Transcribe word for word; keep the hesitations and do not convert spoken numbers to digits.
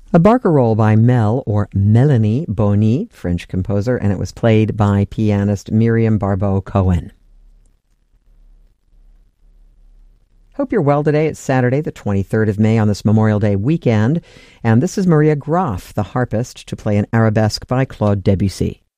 A barcarolle by Mel, or Melanie Bonny, French composer, and it was played by pianist Miriam Barbeau-Cohen. Hope you're well today. It's Saturday, the twenty-third of May on this Memorial Day weekend, and this is Maria Graf, the harpist, to play an arabesque by Claude Debussy.